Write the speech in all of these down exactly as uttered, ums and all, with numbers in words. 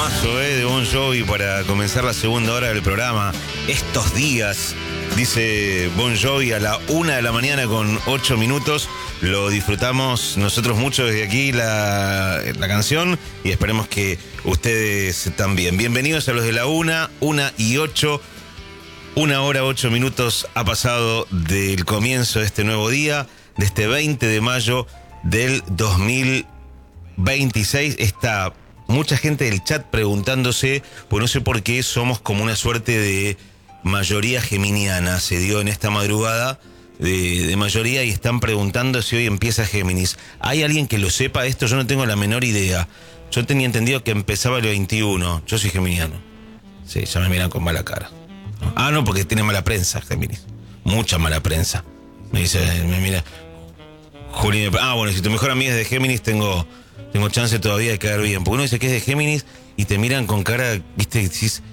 Temazo, eh, de Bon Jovi para comenzar la segunda hora del programa. Estos días, dice Bon Jovi, a la una de la mañana con ocho minutos. Lo disfrutamos nosotros mucho desde aquí la, la canción y esperemos que ustedes también. Bienvenidos a los de la una, una y ocho. Una hora, ocho minutos ha pasado del comienzo de este nuevo día, de este veinte de mayo del dos mil veintiséis. Está mucha gente del chat preguntándose, pues no sé por qué somos como una suerte de mayoría geminiana. Se dio en esta madrugada de, de mayoría y están preguntando si hoy empieza Géminis. ¿Hay alguien que lo sepa esto? Yo no tengo la menor idea. Yo tenía entendido que empezaba el veintiuno. Yo soy geminiano. Sí, ya me miran con mala cara. Ah, no, porque tiene mala prensa, Géminis. Mucha mala prensa. Me dice, me mira. Juli, me... Ah, bueno, si tu mejor amiga es de Géminis, tengo, tengo chance todavía de quedar bien. Porque uno dice que es de Géminis y te miran con cara, viste, y decís,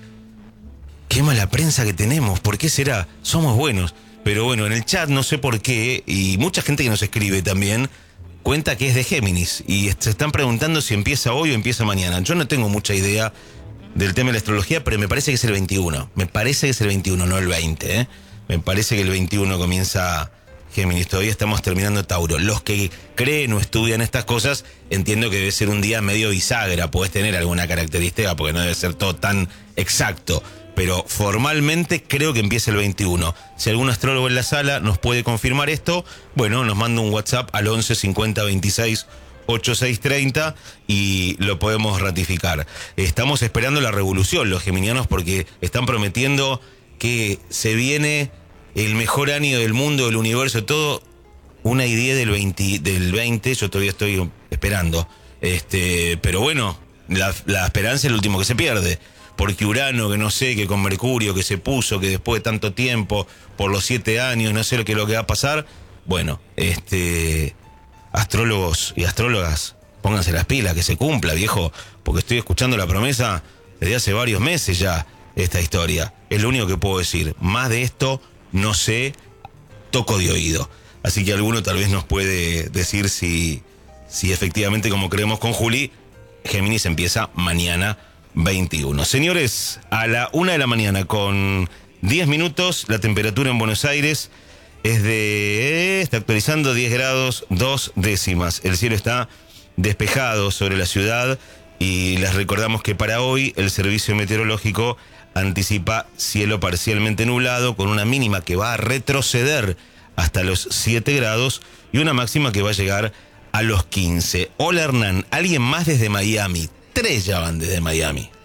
qué mala prensa que tenemos, ¿por qué será? Somos buenos. Pero bueno, en el chat no sé por qué, y mucha gente que nos escribe también, cuenta que es de Géminis. Y se están preguntando si empieza hoy o empieza mañana. Yo no tengo mucha idea del tema de la astrología, pero me parece que es el veintiuno. Me parece que es el veintiuno, no el veinte, ¿eh? Me parece que el veintiuno comienza Géminis. Todavía estamos terminando Tauro. Los que creen o estudian estas cosas, entiendo que debe ser un día medio bisagra. Podés tener alguna característica porque no debe ser todo tan exacto. Pero formalmente creo que empieza el veintiuno. Si algún astrólogo en la sala nos puede confirmar esto, bueno, nos manda un WhatsApp al once cincuenta veintiséis ochenta y seis treinta y lo podemos ratificar. Estamos esperando la revolución, los geminianos, porque están prometiendo que se viene el mejor año del mundo, del universo, todo. Una idea del veinte, del veinte, yo todavía estoy esperando. Este, pero bueno, la, la esperanza es el último que se pierde. Porque Urano, que no sé, que con Mercurio, que se puso, que después de tanto tiempo, por los siete años, no sé lo que, lo que va a pasar. Bueno, este... astrólogos y astrólogas, pónganse las pilas, que se cumpla, viejo, porque estoy escuchando la promesa desde hace varios meses ya, esta historia. Es lo único que puedo decir. Más de esto, no sé, toco de oído. Así que alguno tal vez nos puede decir si, si efectivamente, como creemos con Juli, Géminis empieza mañana veintiuno. Señores, a la una de la mañana con diez minutos, la temperatura en Buenos Aires es de... está actualizando diez grados, dos décimas. El cielo está despejado sobre la ciudad y les recordamos que para hoy el servicio meteorológico anticipa cielo parcialmente nublado con una mínima que va a retroceder hasta los siete grados y una máxima que va a llegar a los quince. Hola Hernán, alguien más desde Miami. Tres ya van desde Miami.